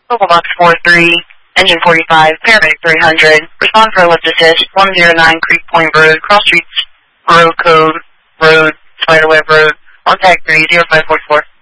Local box 43, engine 45, paramedic 300. Respond for a lift assist, 109 Creek Point Road, Cross Streets, Road Code, Road, Spiderweb Road, on tag 3, 0544.